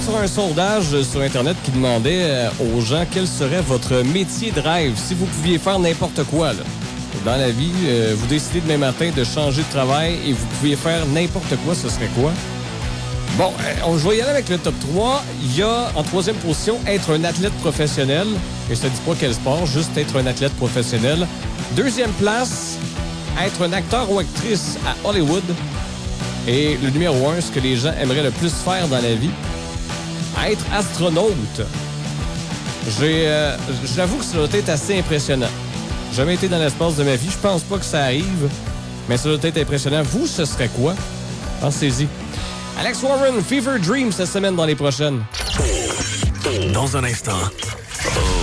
sur un sondage sur Internet qui demandait aux gens quel serait votre métier de rêve si vous pouviez faire n'importe quoi. Là. Dans la vie, vous décidez demain matin de changer de travail et vous pouviez faire n'importe quoi, ce serait quoi? Bon, je vais y aller avec le top 3. Il y a, en troisième position, être un athlète professionnel. Et ça ne dit pas quel sport, juste être un athlète professionnel. Deuxième place, être un acteur ou actrice à Hollywood. Et le numéro 1, ce que les gens aimeraient le plus faire dans la vie, être astronaute. J'avoue que ça doit être assez impressionnant. J'ai jamais été dans l'espace de ma vie. Je pense pas que ça arrive, mais ça doit être impressionnant. Vous, ce serait quoi? Pensez-y. Alex Warren, Fever Dream cette semaine dans les prochaines. Dans un instant.